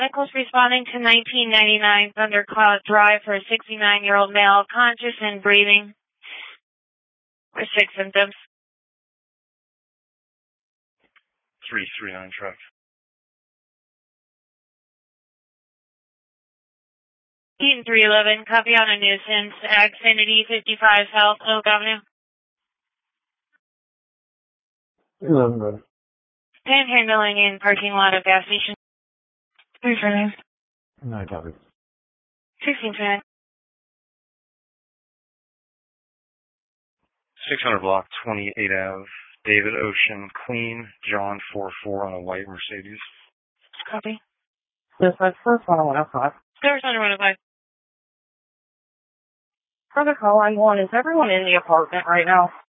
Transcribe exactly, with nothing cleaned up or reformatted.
Medical's responding to nineteen ninety-nine Thundercloud Drive for a sixty-nine-year-old male, conscious and breathing, for six symptoms. three three nine truck. Eaton three eleven, copy on a nuisance, Xfinity fifty-five South Oak Avenue. eleven, brother. Panhandling in parking lot of gas station. three three nine. No, copy. sixteen three nine. six hundred block, twenty-eight Ave, David Ocean, clean, John four four on a white Mercedes. Copy. Yes, that's first one one oh five. Service under one oh five. For the call I'm on, is everyone in the apartment right now?